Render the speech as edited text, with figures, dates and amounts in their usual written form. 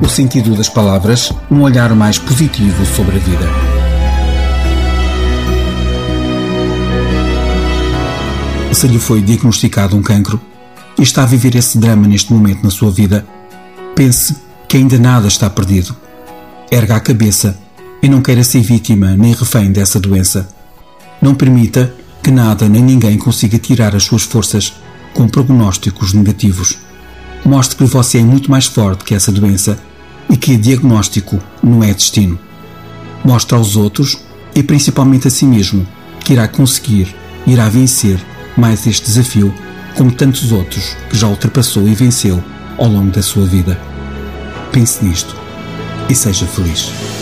sentido das palavras, um olhar mais positivo sobre a vida. Se lhe foi diagnosticado um cancro e está a viver esse drama neste momento na sua vida, pense que ainda nada está perdido. Erga a cabeça e não queira ser vítima nem refém dessa doença. Não permita que nada nem ninguém consiga tirar as suas forças com prognósticos negativos. Mostre que você é muito mais forte que essa doença e que diagnóstico não é destino. Mostre aos outros e principalmente a si mesmo que irá conseguir, irá vencer mais este desafio, como tantos outros que já ultrapassou e venceu ao longo da sua vida. Pense nisto e seja feliz.